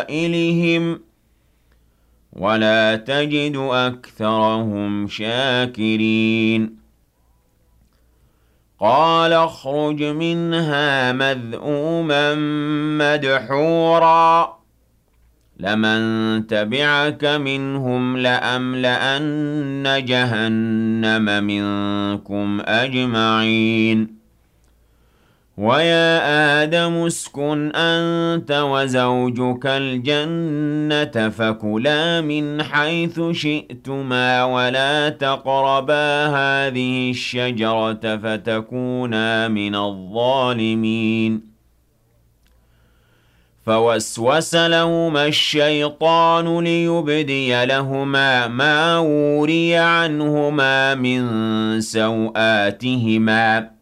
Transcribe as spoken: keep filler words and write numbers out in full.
إليهم ولا تجد أكثرهم شاكرين قال اخرج منها مذءوما مدحورا لمن تبعك منهم لأملأن جهنم منكم أجمعين ويا آدم اسكن أنت وزوجك الجنة فكلا من حيث شئتما ولا تقربا هذه الشجرة فتكونا من الظالمين فوسوس لهما الشيطان ليبدي لهما ما وري عنهما من سوآتهما